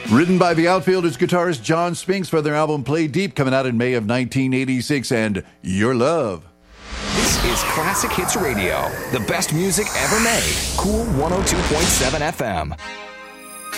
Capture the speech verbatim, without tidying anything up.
Written by the Outfielders guitarist John Spinks for their album Play Deep, coming out in May of nineteen eighty-six, and Your Love. This is Classic Hits Radio, the best music ever made. Cool one oh two point seven F M.